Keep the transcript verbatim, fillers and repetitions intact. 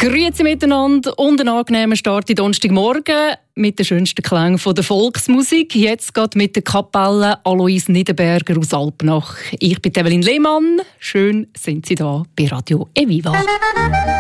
Grüezi miteinander und einen angenehmen Start in Donnerstagmorgen mit den schönsten Klängen der Volksmusik. Jetzt geht mit der Kapelle Alois Niederberger aus Alpnach. Ich bin Evelyn Lehmann. Schön sind Sie da bei Radio Eviva.